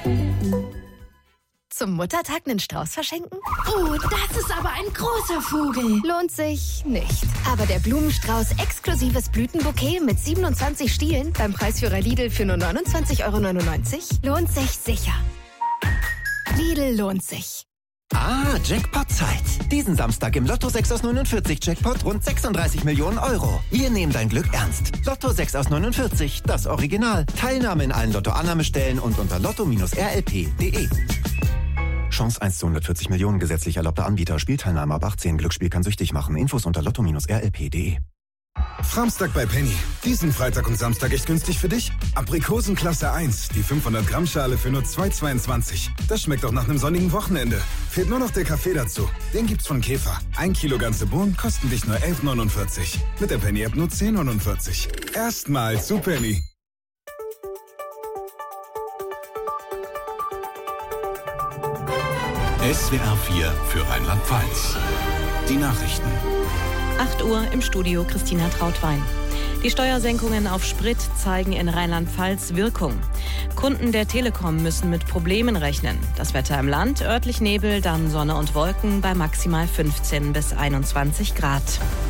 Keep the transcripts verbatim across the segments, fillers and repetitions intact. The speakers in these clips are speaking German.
Zum Muttertag einen Strauß verschenken? Oh, das ist aber ein großer Vogel. Lohnt sich nicht. Aber der Blumenstrauß exklusives Blütenbouquet mit siebenundzwanzig Stielen beim Preisführer Lidl für nur neunundzwanzig Euro neunundneunzig lohnt sich sicher. Lidl lohnt sich. Ah, Jackpot-Zeit. Diesen Samstag im Lotto sechs aus neunundvierzig Jackpot rund sechsunddreißig Millionen Euro. Wir nehmen dein Glück ernst. Lotto sechs aus neunundvierzig, das Original. Teilnahme in allen Lotto-Annahmestellen und unter lotto Bindestrich r l p punkt d e. Chance eins zu hundertvierzig Millionen, gesetzlich erlaubter Anbieter. Spielteilnahme ab achtzehn. Glücksspiel kann süchtig machen. Infos unter lotto Bindestrich r l p punkt d e. Framstag bei Penny. Diesen Freitag und Samstag echt günstig für dich? Aprikosen Klasse eins, die fünfhundert Gramm Schale für nur zwei Euro zweiundzwanzig. Das schmeckt auch nach einem sonnigen Wochenende. Fehlt nur noch der Kaffee dazu. Den gibt's von Käfer. Ein Kilo ganze Bohnen kosten dich nur elf Euro neunundvierzig. Mit der Penny-App nur zehn Euro neunundvierzig. Erstmal zu Penny. S W R vier für Rheinland-Pfalz. Die Nachrichten. acht Uhr im Studio Christina Trautwein. Die Steuersenkungen auf Sprit zeigen in Rheinland-Pfalz Wirkung. Kunden der Telekom müssen mit Problemen rechnen. Das Wetter im Land, örtlich Nebel, dann Sonne und Wolken bei maximal fünfzehn bis einundzwanzig Grad.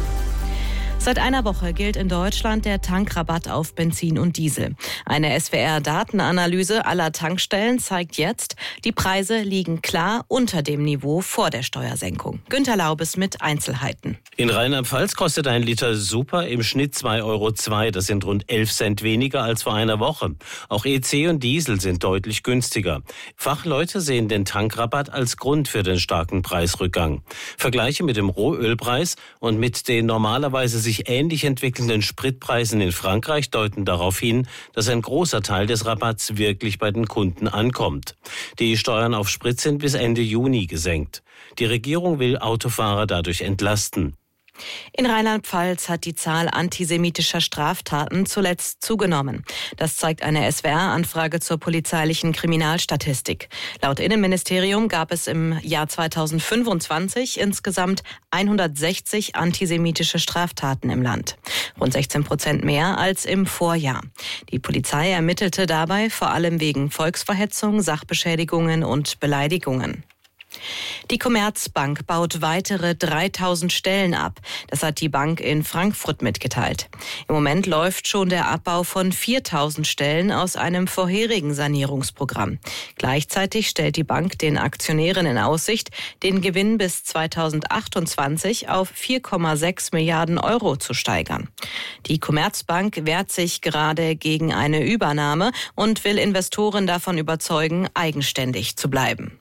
Seit einer Woche gilt in Deutschland der Tankrabatt auf Benzin und Diesel. Eine S W R-Datenanalyse aller Tankstellen zeigt jetzt, die Preise liegen klar unter dem Niveau vor der Steuersenkung. Günter Laubes mit Einzelheiten. In Rheinland-Pfalz kostet ein Liter Super im Schnitt zwei Euro zwei. Das sind rund elf Cent weniger als vor einer Woche. Auch E C und Diesel sind deutlich günstiger. Fachleute sehen den Tankrabatt als Grund für den starken Preisrückgang. Vergleiche mit dem Rohölpreis und mit den normalerweise sich ähnlich entwickelnden Spritpreisen in Frankreich deuten darauf hin, dass ein großer Teil des Rabatts wirklich bei den Kunden ankommt. Die Steuern auf Sprit sind bis Ende Juni gesenkt. Die Regierung will Autofahrer dadurch entlasten. In Rheinland-Pfalz hat die Zahl antisemitischer Straftaten zuletzt zugenommen. Das zeigt eine S W R-Anfrage zur polizeilichen Kriminalstatistik. Laut Innenministerium gab es im Jahr zweitausendfünfundzwanzig insgesamt hundertsechzig antisemitische Straftaten im Land. Rund sechzehn Prozent mehr als im Vorjahr. Die Polizei ermittelte dabei vor allem wegen Volksverhetzung, Sachbeschädigungen und Beleidigungen. Die Commerzbank baut weitere dreitausend Stellen ab. Das hat die Bank in Frankfurt mitgeteilt. Im Moment läuft schon der Abbau von viertausend Stellen aus einem vorherigen Sanierungsprogramm. Gleichzeitig stellt die Bank den Aktionären in Aussicht, den Gewinn bis zweitausendachtundzwanzig auf vier Komma sechs Milliarden Euro zu steigern. Die Commerzbank wehrt sich gerade gegen eine Übernahme und will Investoren davon überzeugen, eigenständig zu bleiben.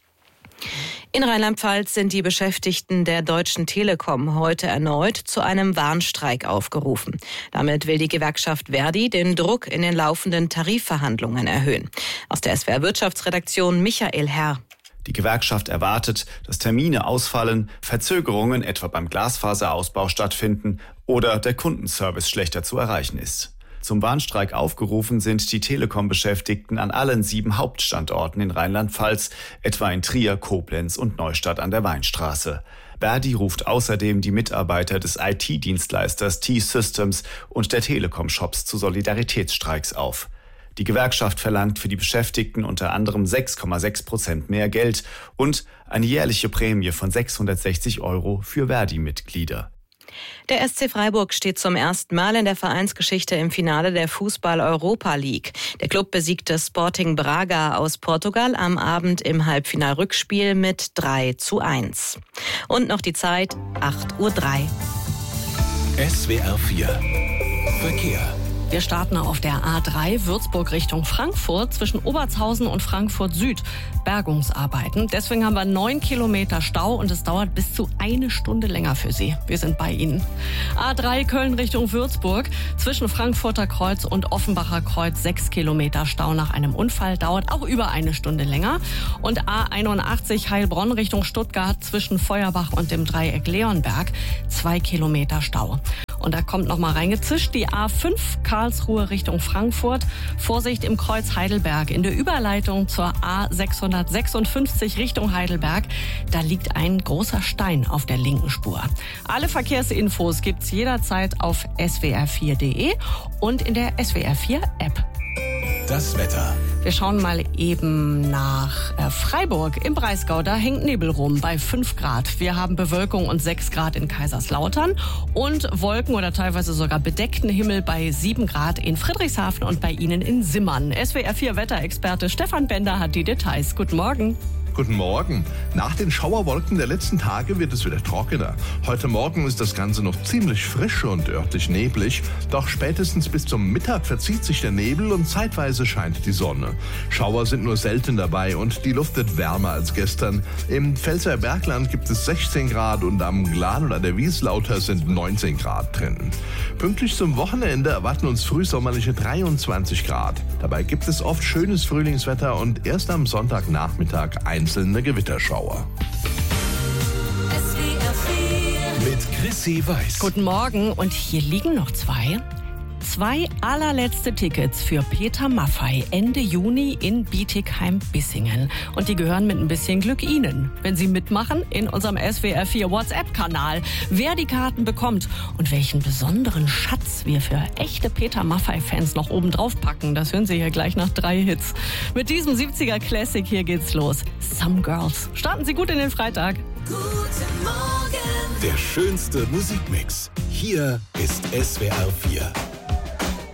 In Rheinland-Pfalz sind die Beschäftigten der Deutschen Telekom heute erneut zu einem Warnstreik aufgerufen. Damit will die Gewerkschaft Verdi den Druck in den laufenden Tarifverhandlungen erhöhen. Aus der S W R-Wirtschaftsredaktion Michael Herr. Die Gewerkschaft erwartet, dass Termine ausfallen, Verzögerungen etwa beim Glasfaserausbau stattfinden oder der Kundenservice schlechter zu erreichen ist. Zum Warnstreik aufgerufen sind die Telekom-Beschäftigten an allen sieben Hauptstandorten in Rheinland-Pfalz, etwa in Trier, Koblenz und Neustadt an der Weinstraße. Verdi ruft außerdem die Mitarbeiter des I T-Dienstleisters T-Systems und der Telekom-Shops zu Solidaritätsstreiks auf. Die Gewerkschaft verlangt für die Beschäftigten unter anderem sechs Komma sechs Prozent mehr Geld und eine jährliche Prämie von sechshundertsechzig Euro für Verdi-Mitglieder. Der S C Freiburg steht zum ersten Mal in der Vereinsgeschichte im Finale der Fußball-Europa League. Der Club besiegte Sporting Braga aus Portugal am Abend im Halbfinal-Rückspiel mit drei zu eins. Und noch die Zeit, acht Uhr drei. S W R vier Verkehr. Wir starten auf der A drei Würzburg Richtung Frankfurt zwischen Obertshausen und Frankfurt Süd. Bergungsarbeiten. Deswegen haben wir neun Kilometer Stau und es dauert bis zu eine Stunde länger für Sie. Wir sind bei Ihnen. A drei Köln Richtung Würzburg zwischen Frankfurter Kreuz und Offenbacher Kreuz sechs Kilometer Stau nach einem Unfall. Dauert auch über eine Stunde länger. Und A einundachtzig Heilbronn Richtung Stuttgart zwischen Feuerbach und dem Dreieck Leonberg zwei Kilometer Stau. Und da kommt noch mal reingezischt die A fünf Karlsruhe Richtung Frankfurt. Vorsicht im Kreuz Heidelberg. In der Überleitung zur A sechshundertsechsundfünfzig Richtung Heidelberg. Da liegt ein großer Stein auf der linken Spur. Alle Verkehrsinfos gibt's jederzeit auf S W R vier Punkt D E und in der S W R vier App. Das das Wetter. Wir schauen mal eben nach äh, Freiburg im Breisgau. Da hängt Nebel rum bei fünf Grad. Wir haben Bewölkung und sechs Grad in Kaiserslautern und Wolken oder teilweise sogar bedeckten Himmel bei sieben Grad in Friedrichshafen und bei Ihnen in Simmern. S W R vier Wetterexperte Stefan Bender hat die Details. Guten Morgen. Guten Morgen. Nach den Schauerwolken der letzten Tage wird es wieder trockener. Heute Morgen ist das Ganze noch ziemlich frisch und örtlich neblig. Doch spätestens bis zum Mittag verzieht sich der Nebel und zeitweise scheint die Sonne. Schauer sind nur selten dabei und die Luft wird wärmer als gestern. Im Pfälzer Bergland gibt es sechzehn Grad und am Glan oder der Wieslauter sind neunzehn Grad drin. Pünktlich zum Wochenende erwarten uns frühsommerliche dreiundzwanzig Grad. Dabei gibt es oft schönes Frühlingswetter und erst am Sonntagnachmittag einzelne Gewitterschauer. Mit Chrissy Weiß. Guten Morgen und hier liegen noch zwei. Zwei allerletzte Tickets für Peter Maffay Ende Juni in Bietigheim-Bissingen. Und die gehören mit ein bisschen Glück Ihnen, wenn Sie mitmachen in unserem S W R vier WhatsApp-Kanal. Wer die Karten bekommt und welchen besonderen Schatz wir für echte Peter Maffay-Fans noch oben drauf packen, das hören Sie hier gleich nach drei Hits. Mit diesem siebziger-Classic hier geht's los. Some Girls. Starten Sie gut in den Freitag. Guten Morgen. Der schönste Musikmix. Hier ist S W R vier.